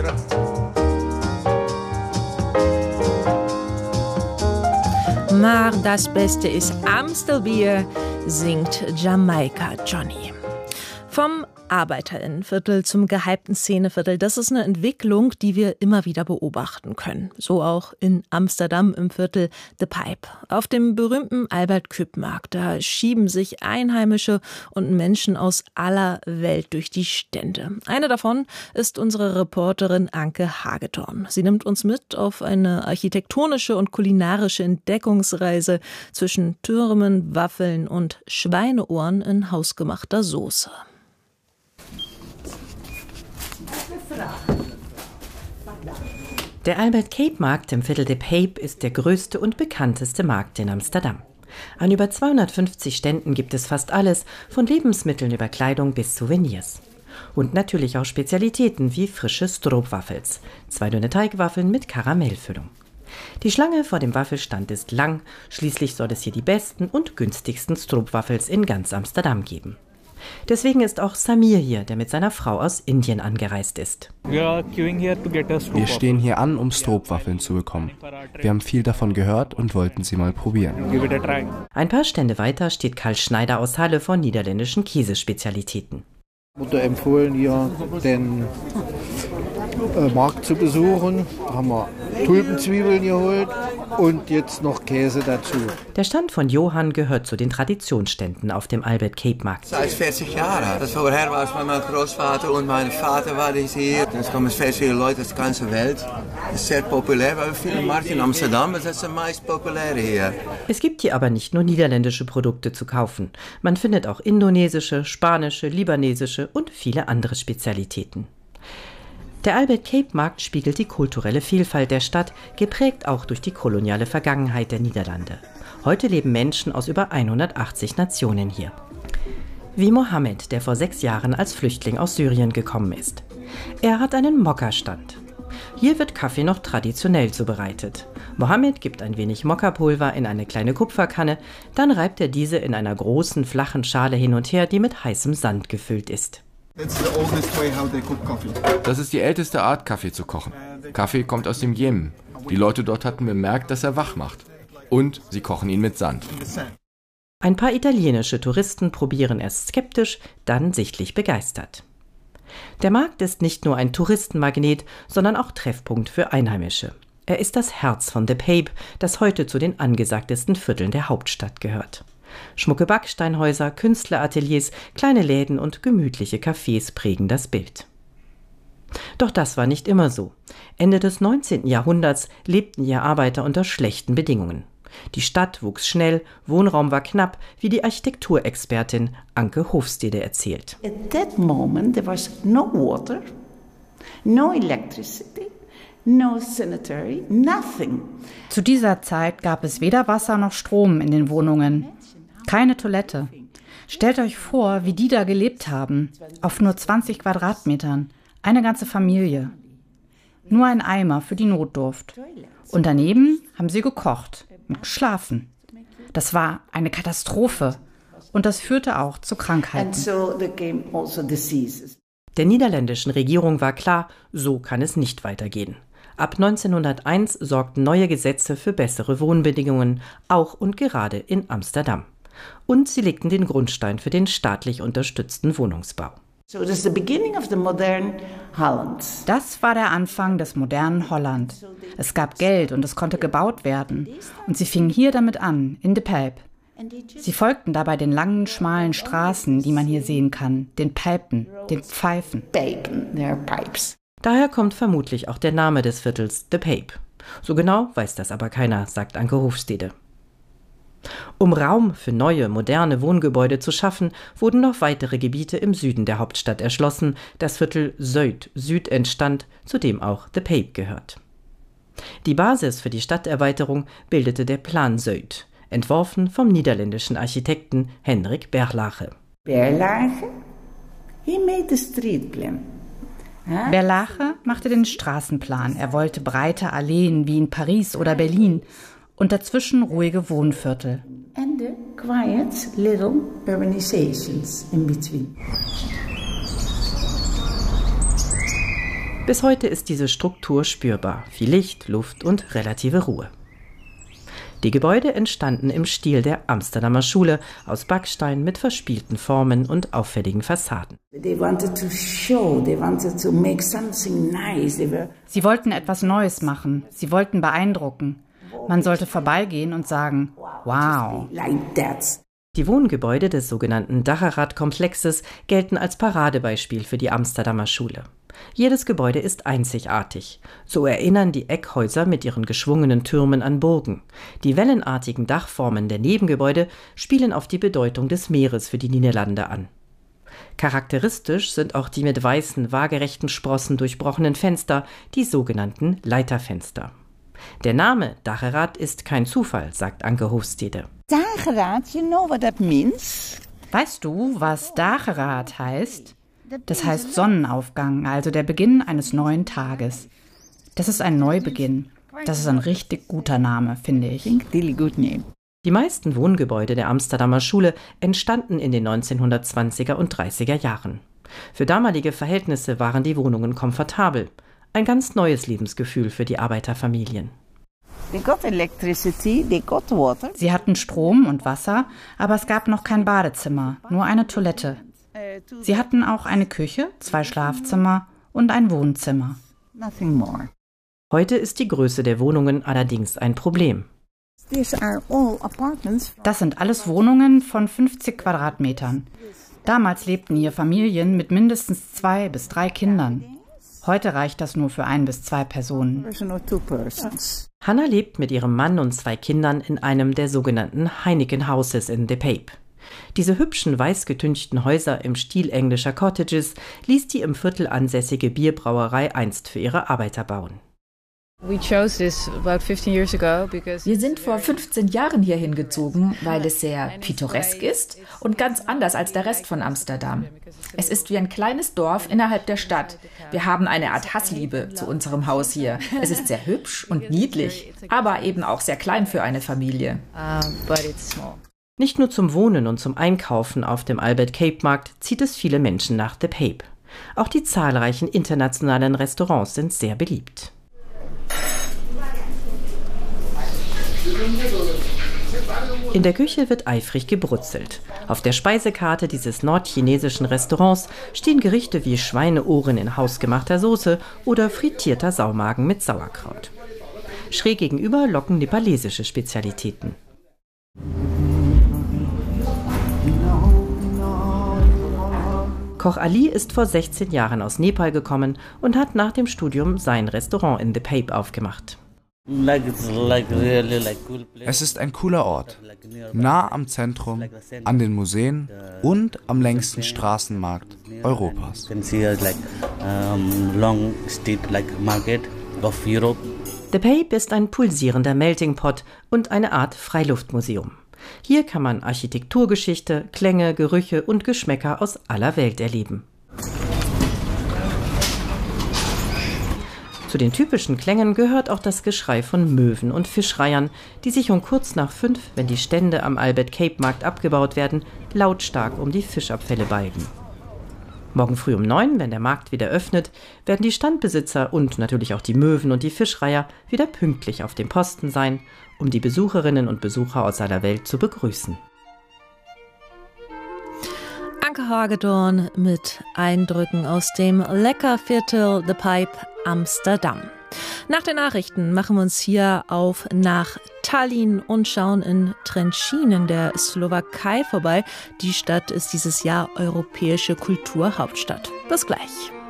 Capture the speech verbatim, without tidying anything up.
Maar das Beste ist Amstelbier, singt Jamaika Johnny. Vom Arbeiterinnenviertel zum gehypten Szeneviertel, das ist eine Entwicklung, die wir immer wieder beobachten können. So auch in Amsterdam im Viertel The Pipe. Auf dem berühmten Albert-Kuip-Markt, da schieben sich Einheimische und Menschen aus aller Welt durch die Stände. Eine davon ist unsere Reporterin Anke Hagedorn. Sie nimmt uns mit auf eine architektonische und kulinarische Entdeckungsreise zwischen Türmen, Waffeln und Schweineohren in hausgemachter Soße. Der Albert-Kuip-Markt im Viertel De Pijp ist der größte und bekannteste Markt in Amsterdam. An über zweihundertfünfzig Ständen gibt es fast alles, von Lebensmitteln über Kleidung bis Souvenirs. Und natürlich auch Spezialitäten wie frische Stroopwafels, zwei dünne Teigwaffeln mit Karamellfüllung. Die Schlange vor dem Waffelstand ist lang, schließlich soll es hier die besten und günstigsten Stroopwafels in ganz Amsterdam geben. Deswegen ist auch Samir hier, der mit seiner Frau aus Indien angereist ist. Wir stehen hier an, um Stroopwaffeln zu bekommen. Wir haben viel davon gehört und wollten sie mal probieren. Ein paar Stände weiter steht Karl Schneider aus Halle von niederländischen Käsespezialitäten. Wurde empfohlen, hier den äh, Markt zu besuchen. Da haben wir Tulpenzwiebeln geholt und jetzt noch Käse dazu. Der Stand von Johann gehört zu den Traditionsständen auf dem Albert-Kuip-Markt. Seit vierzig Jahren. Das vorher war es bei meinem Großvater und meinem Vater war ich hier. Jetzt kommen sehr viele Leute aus der ganzen Welt. Das ist sehr populär. Wir haben viele Märkte in Amsterdam, das ist das meist populäre hier. Es gibt hier aber nicht nur niederländische Produkte zu kaufen. Man findet auch indonesische, spanische, libanesische und viele andere Spezialitäten. Der Albert-Kuip-Markt spiegelt die kulturelle Vielfalt der Stadt, geprägt auch durch die koloniale Vergangenheit der Niederlande. Heute leben Menschen aus über hundertachtzig Nationen hier. Wie Mohammed, der vor sechs Jahren als Flüchtling aus Syrien gekommen ist. Er hat einen Mokka-Stand. Hier wird Kaffee noch traditionell zubereitet. Mohammed gibt ein wenig Mokka-Pulver in eine kleine Kupferkanne, dann reibt er diese in einer großen, flachen Schale hin und her, die mit heißem Sand gefüllt ist. Das ist die älteste Art, Kaffee zu kochen. Kaffee kommt aus dem Jemen. Die Leute dort hatten bemerkt, dass er wach macht. Und sie kochen ihn mit Sand. Ein paar italienische Touristen probieren erst skeptisch, dann sichtlich begeistert. Der Markt ist nicht nur ein Touristenmagnet, sondern auch Treffpunkt für Einheimische. Er ist das Herz von De Pijp, das heute zu den angesagtesten Vierteln der Hauptstadt gehört. Schmucke Backsteinhäuser, Künstlerateliers, kleine Läden und gemütliche Cafés prägen das Bild. Doch das war nicht immer so. Ende des neunzehnten Jahrhunderts lebten hier Arbeiter unter schlechten Bedingungen. Die Stadt wuchs schnell, Wohnraum war knapp, wie die Architekturexpertin Anke Hofstede erzählt. At that moment there was no water, no electricity, no sanitary, nothing. Zu dieser Zeit gab es weder Wasser noch Strom in den Wohnungen. Keine Toilette. Stellt euch vor, wie die da gelebt haben. Auf nur zwanzig Quadratmetern. Eine ganze Familie. Nur ein Eimer für die Notdurft. Und daneben haben sie gekocht und geschlafen. Das war eine Katastrophe. Und das führte auch zu Krankheiten. Der niederländischen Regierung war klar, so kann es nicht weitergehen. Ab neunzehnhunderteins sorgten neue Gesetze für bessere Wohnbedingungen, auch und gerade in Amsterdam. Und sie legten den Grundstein für den staatlich unterstützten Wohnungsbau. Das war der Anfang des modernen Holland. Es gab Geld und es konnte gebaut werden. Und sie fingen hier damit an, in De Pijp. Sie folgten dabei den langen, schmalen Straßen, die man hier sehen kann, den Pijpen, den Pfeifen. Daher kommt vermutlich auch der Name des Viertels De Pijp. So genau weiß das aber keiner, sagt Anke Hofstede. Um Raum für neue, moderne Wohngebäude zu schaffen, wurden noch weitere Gebiete im Süden der Hauptstadt erschlossen. Das Viertel Zuid Süd entstand, zu dem auch De Pijp gehört. Die Basis für die Stadterweiterung bildete der Plan Zuid, entworfen vom niederländischen Architekten Hendrik Berlage. Berlage? He made the street plan. Berlage machte den Straßenplan. Er wollte breite Alleen wie in Paris oder Berlin und dazwischen ruhige Wohnviertel. And the quiet little urbanizations in between. Bis heute ist diese Struktur spürbar, viel Licht, Luft und relative Ruhe. Die Gebäude entstanden im Stil der Amsterdamer Schule, aus Backstein mit verspielten Formen und auffälligen Fassaden. Sie wollten etwas Neues machen, sie wollten beeindrucken. Man sollte vorbeigehen und sagen, wow. Die Wohngebäude des sogenannten Dacheraad-Komplexes gelten als Paradebeispiel für die Amsterdamer Schule. Jedes Gebäude ist einzigartig. So erinnern die Eckhäuser mit ihren geschwungenen Türmen an Burgen. Die wellenartigen Dachformen der Nebengebäude spielen auf die Bedeutung des Meeres für die Niederlande an. Charakteristisch sind auch die mit weißen, waagerechten Sprossen durchbrochenen Fenster, die sogenannten Leiterfenster. Der Name Dacheraad ist kein Zufall, sagt Anke Hofstede. Dacheraad, you know what that means? Weißt du, was Dacheraad heißt? Das heißt Sonnenaufgang, also der Beginn eines neuen Tages. Das ist ein Neubeginn. Das ist ein richtig guter Name, finde ich. Die meisten Wohngebäude der Amsterdamer Schule entstanden in den neunzehnhundertzwanziger und dreißiger Jahren. Für damalige Verhältnisse waren die Wohnungen komfortabel. Ein ganz neues Lebensgefühl für die Arbeiterfamilien. Sie hatten Strom und Wasser, aber es gab noch kein Badezimmer, nur eine Toilette. Sie hatten auch eine Küche, zwei Schlafzimmer und ein Wohnzimmer. Heute ist die Größe der Wohnungen allerdings ein Problem. Das sind alles Wohnungen von fünfzig Quadratmetern. Damals lebten hier Familien mit mindestens zwei bis drei Kindern. Heute reicht das nur für ein bis zwei Personen. Hannah lebt mit ihrem Mann und zwei Kindern in einem der sogenannten Heineken Houses in The Pape. Diese hübschen, weiß-getünchten Häuser im Stil englischer Cottages ließ die im Viertel ansässige Bierbrauerei einst für ihre Arbeiter bauen. Wir sind vor fünfzehn Jahren hierhin gezogen, weil es sehr pittoresk ist und ganz anders als der Rest von Amsterdam. Es ist wie ein kleines Dorf innerhalb der Stadt. Wir haben eine Art Hassliebe zu unserem Haus hier. Es ist sehr hübsch und niedlich, aber eben auch sehr klein für eine Familie. Nicht nur zum Wohnen und zum Einkaufen auf dem Albert Cape Markt zieht es viele Menschen nach The Pape. Auch die zahlreichen internationalen Restaurants sind sehr beliebt. In der Küche wird eifrig gebrutzelt. Auf der Speisekarte dieses nordchinesischen Restaurants stehen Gerichte wie Schweineohren in hausgemachter Soße oder frittierter Saumagen mit Sauerkraut. Schräg gegenüber locken nepalesische Spezialitäten. Koch Ali ist vor sechzehn Jahren aus Nepal gekommen und hat nach dem Studium sein Restaurant in The Pape aufgemacht. Es ist ein cooler Ort, nah am Zentrum, an den Museen und am längsten Straßenmarkt Europas. The Pape ist ein pulsierender Melting Pot und eine Art Freiluftmuseum. Hier kann man Architekturgeschichte, Klänge, Gerüche und Geschmäcker aus aller Welt erleben. Zu den typischen Klängen gehört auch das Geschrei von Möwen und Fischreihern, die sich um kurz nach fünf, wenn die Stände am Albert Cape Markt abgebaut werden, lautstark um die Fischabfälle balgen. Morgen früh um neun, wenn der Markt wieder öffnet, werden die Standbesitzer und natürlich auch die Möwen und die Fischreiher wieder pünktlich auf dem Posten sein, um die Besucherinnen und Besucher aus aller Welt zu begrüßen. Anke Hagedorn mit Eindrücken aus dem Leckerviertel The Pape Amsterdam. Nach den Nachrichten machen wir uns hier auf nach Tallinn und schauen in Trenčín in der Slowakei vorbei. Die Stadt ist dieses Jahr europäische Kulturhauptstadt. Bis gleich.